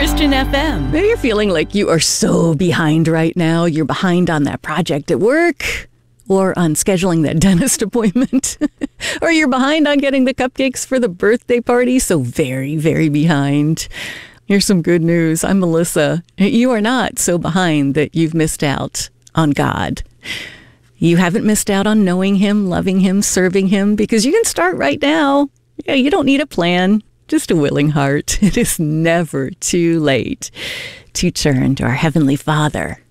Christian FM. Maybe you're feeling like you are so behind right now. You're behind on that project at work or on scheduling that dentist appointment. Or you're behind on getting the cupcakes for the birthday party. So very, very behind. Here's some good news. I'm Melissa. You are not so behind that you've missed out on God. You haven't missed out on knowing Him, loving Him, serving Him, because you can start right now. Yeah, you don't need a plan, just a willing heart. It is never too late to turn to our Heavenly Father